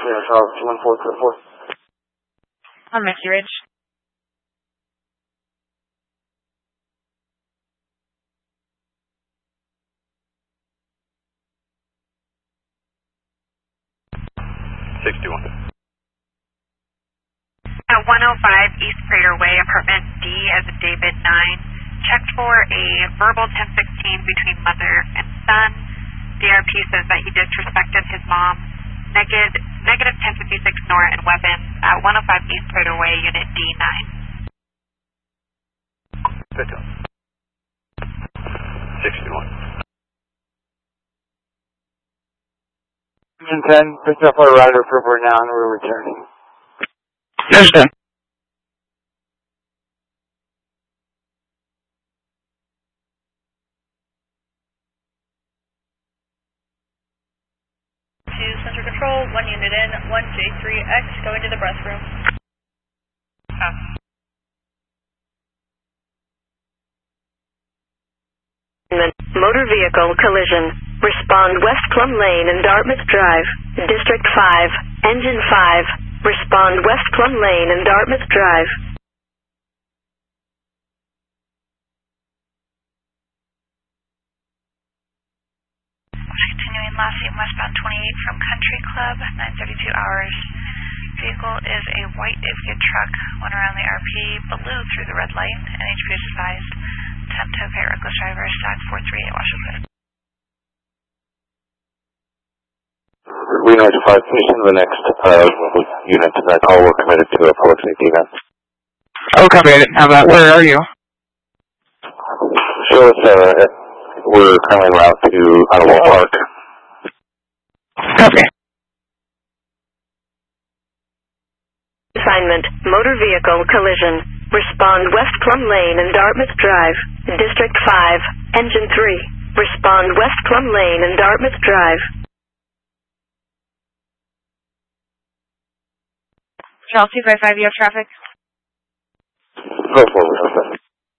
Charles 21444. On Mickey Ridge. At 105 East Crater Way, apartment D as in David 9. Checked for a verbal 1016 between mother and son. DRP says that he disrespected his mom. Negative 1056 NOR and weapons at 105 East Crater Way, unit D9. Victim. 61. 10, picked up our rider for now and we're returning. Understood. To Sensor Control, 1 unit in, 1J3X, going to the breath room. Motor vehicle collision. Respond West Plum Lane and Dartmouth Drive. District 5, Engine 5. Respond West Plum Lane and Dartmouth Drive. Continuing last scene westbound 28 from Country Club, 9:32 hours. Vehicle is a white Ivka truck, went around the RP, blew through the red light, and HP is advised. Attempt to pay reckless driver, stack 438 Washington. We notified station the next unit to that call. We're committed to a public safety event. Oh, copy it. How about, where are you? Show us, we're currently en route to Ottawa Park. Copy. Assignment, motor vehicle collision. Respond West Plum Lane and Dartmouth Drive. District 5, Engine 3. Respond West Plum Lane and Dartmouth Drive. Charles 255, you have traffic? Go forward, okay.